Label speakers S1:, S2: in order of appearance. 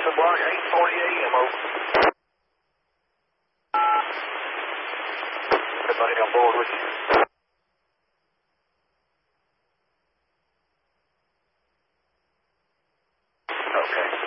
S1: Houston Block, 8:40 a.m. Over. Everybody on board with you? Okay.